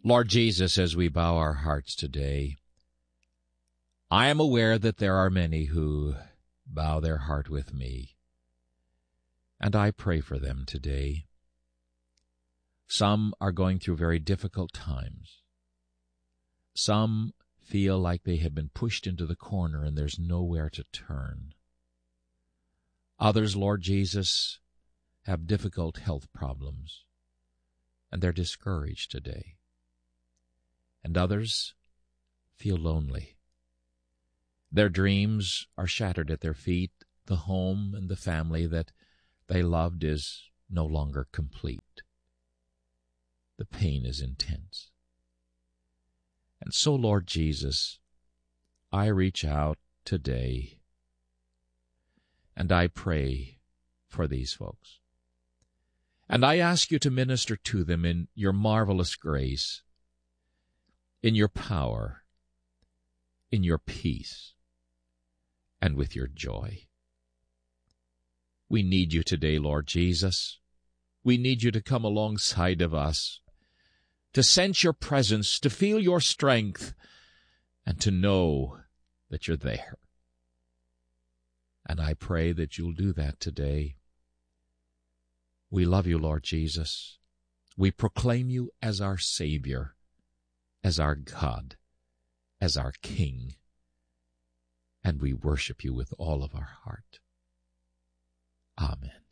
Lord Jesus, as we bow our hearts today, I am aware that there are many who bow their heart with me, and I pray for them today. Some are going through very difficult times. Some feel like they have been pushed into the corner and there's nowhere to turn. Others, Lord Jesus, have difficult health problems, and they're discouraged today. And others feel lonely. Their dreams are shattered at their feet. The home and the family that they loved is no longer complete. The pain is intense. And so, Lord Jesus, I reach out today and I pray for these folks. And I ask you to minister to them in your marvelous grace, in your power, in your peace, and with your joy. We need you today, Lord Jesus. We need you to come alongside of us, to sense your presence, to feel your strength, and to know that you're there. And I pray that you'll do that today. We love you, Lord Jesus. We proclaim you as our Savior, as our God, as our King, and we worship you with all of our heart. Amen.